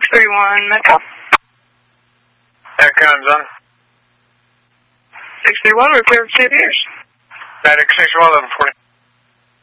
631 Metro. That comes on. 631, repair for 2 years. Static 611140.